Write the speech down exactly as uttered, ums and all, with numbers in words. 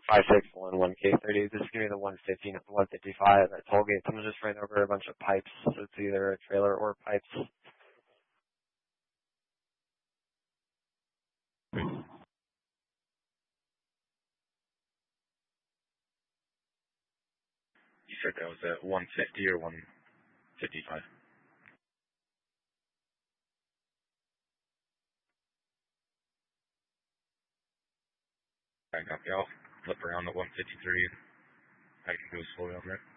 five six one one K thirty. Just give me the one fifty, not the one fifty-five at Tollgate. Someone just ran over a bunch of pipes, so it's either a trailer or pipes. You said that was at one fifty or one fifty-five? I got you. I'll flip around the one fifty-three and I can go slowly on there.